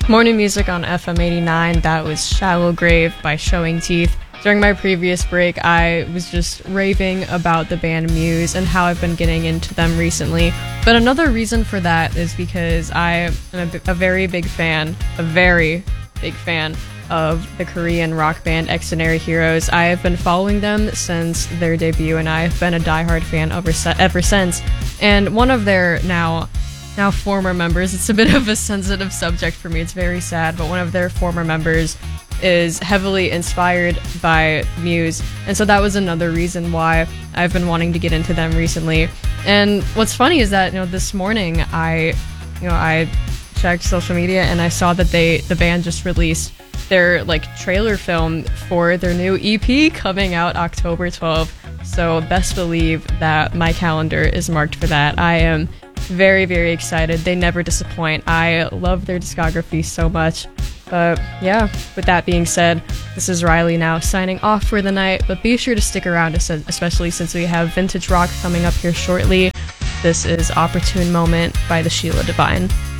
Morning music on FM 89, that was Shallow Grave by Showing Teeth. During my previous break, I was just raving about the band Muse and how I've been getting into them recently. But another reason for that is because I am a very big fan of the Korean rock band Extraordinary Heroes. I have been following them since their debut, and I have been a diehard fan ever since. And one of their now former members, it's a bit of a sensitive subject for me, it's very sad, but one of their former members is heavily inspired by Muse, and so that was another reason why I've been wanting to get into them recently. And what's funny is that this morning I checked social media and I saw that the band just released their trailer film for their new EP coming out October 12th. So best believe that my calendar is marked for that. I am very, very excited. They never disappoint. I love their discography so much. But yeah, with that being said, this is Riley now signing off for the night, but be sure to stick around, especially since we have Vintage Rock coming up here shortly. This is Opportune Moment by the Sheila Divine.